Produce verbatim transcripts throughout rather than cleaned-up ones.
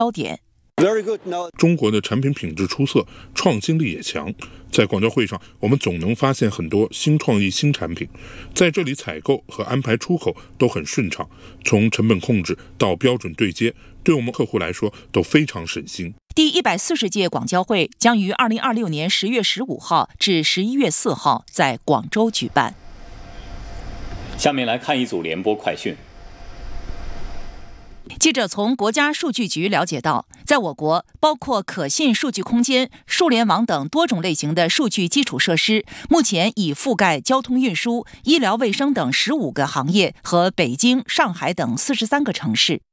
焦点。 中国的产品品质出色，创新力也强。在广交会上，我们总能发现很多新创意、新产品，在这里采购和安排出口都很顺畅，从成本控制到标准对接，对我们客户来说都非常省心。 第一百四十届广交会将于二零二六年十月十五号至十一月四号在广州举办。 下面来看一组联播快讯。 记者从国家数据局了解到，在我国，包括可信数据空间、数联网等多种类型的数据基础设施，目前已覆盖交通运输、医疗卫生等十五个行业和北京、上海等四十三个城市。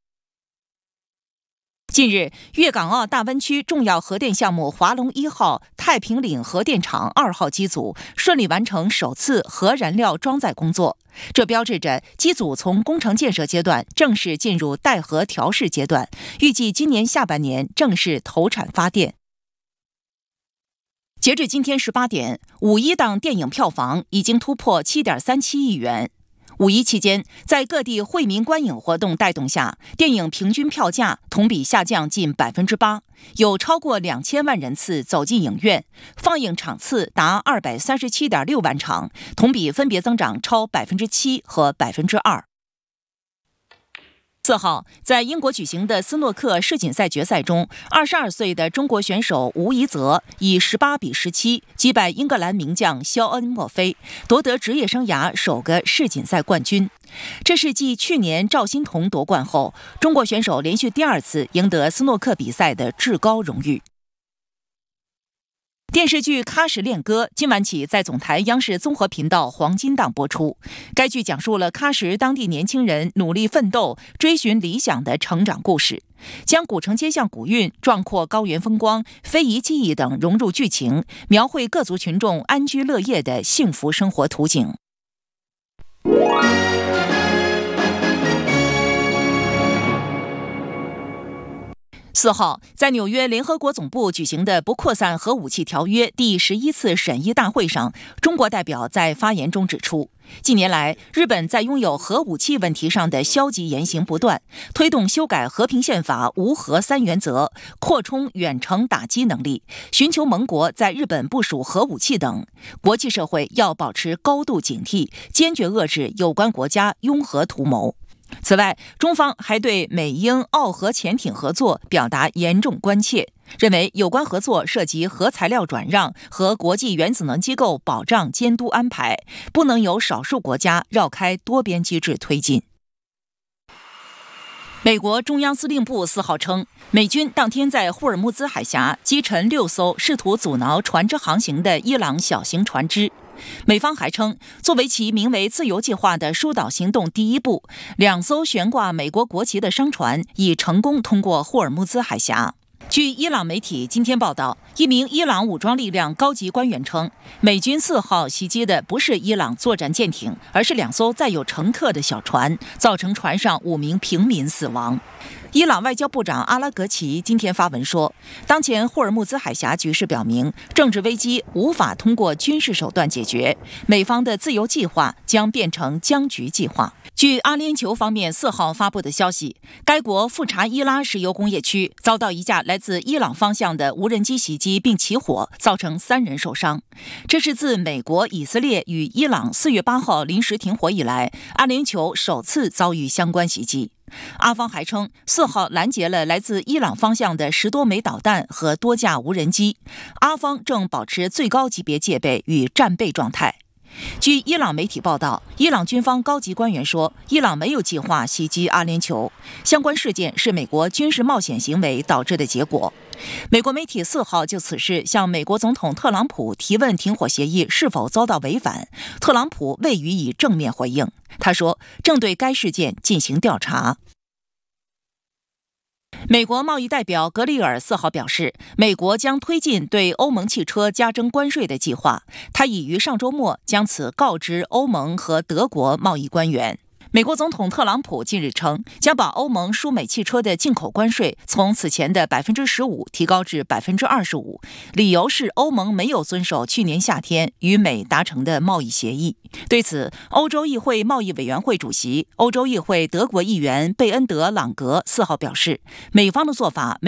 近日，粤港澳大湾区重要核电项目华龙一号太平岭核电厂二号机组顺利完成首次核燃料装载工作，这标志着机组从工程建设阶段正式进入待核调试阶段，预计今年下半年正式投产发电。截至今天十八点，五一档电影票房已经突破 七点三七亿元。五一期间，在各地惠民观影活动带动下，电影平均票价同比下降近百分之八，有超过两千万人次走进影院，放映场次达二百三十七点六万场，同比分别增长超百分之七和百分之二。四号，在英国举行的斯诺克世锦赛决赛中，二十二岁的中国选手吴怡泽以十八比十七击败英格兰名将肖恩·墨菲，夺得职业生涯首个世锦赛冠军。这是继去年赵心童夺冠后，中国选手连续第二次赢得斯诺克比赛的至高荣誉。电视剧《喀什恋歌》今晚起在总台央视综合频道黄金档播出。该剧讲述了喀什当地年轻人努力奋斗、追寻理想的成长故事，将古城街巷古韵、壮阔高原风光、非遗技艺等融入剧情，描绘各族群众安居乐业的幸福生活图景。四号，在纽约联合国总部举行的不扩散核武器条约第十一次审议大会上，中国代表在发言中指出，近年来，日本在拥有核武器问题上的消极言行不断，推动修改和平宪法无核三原则，扩充远程打击能力，寻求盟国在日本部署核武器等。国际社会要保持高度警惕，坚决遏制有关国家拥核图谋。此外，中方还对美英澳核潜艇合作表达严重关切，认为有关合作涉及核材料转让和国际原子能机构保障监督安排，不能由少数国家绕开多边机制推进。美国中央司令部四号称，美军当天在霍尔木兹海峡击沉六艘试图阻挠船只航行的伊朗小型船只。美方还称，作为其名为“自由计划”的疏导行动第一步，两艘悬挂美国国旗的商船已成功通过霍尔木兹海峡。据伊朗媒体今天报道，一名伊朗武装力量高级官员称，美军四号袭击的不是伊朗作战舰艇，而是两艘载有乘客的小船，造成船上五名平民死亡。伊朗外交部长阿拉格齐今天发文说，当前霍尔木兹海峡局势表明，政治危机无法通过军事手段解决，美方的自由计划将变成僵局计划。据阿联酋方面四号发布的消息，该国富查伊拉石油工业区遭到一架来自伊朗方向的无人机袭击并起火，造成三人受伤。这是自美国、以色列与伊朗四月八号临时停火以来，阿联酋首次遭遇相关袭击。阿方还称，四号拦截了来自伊朗方向的十多枚导弹和多架无人机。阿方正保持最高级别戒备与战备状态。据伊朗媒体报道，伊朗军方高级官员说，伊朗没有计划袭击阿联酋，相关事件是美国军事冒险行为导致的结果。美国媒体四号就此事向美国总统特朗普提问停火协议是否遭到违反，特朗普未予以正面回应。他说，正对该事件进行调查。美国贸易代表格里尔四号表示，美国将推进对欧盟汽车加征关税的计划。他已于上周末将此告知欧盟和德国贸易官员。 美国总统特朗普近日称，将把欧盟输美汽车的进口关税从此前的百分之十五提高至百分之二十五，理由是欧盟没有遵守去年夏天与美达成的贸易协议。对此，欧洲议会贸易委员会主席、欧洲议会德国议员贝恩德朗格四号表示，美方的做法